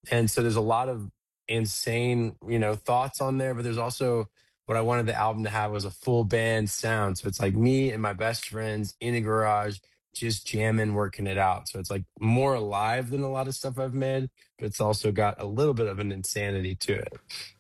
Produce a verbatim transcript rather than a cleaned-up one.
And so there's a lot of insane, you know, thoughts on there, but there's also what I wanted the album to have was a full band sound. So it's like me and my best friends in a garage just jamming, working it out. So it's like more alive than a lot of stuff I've made, but it's also got a little bit of an insanity to it.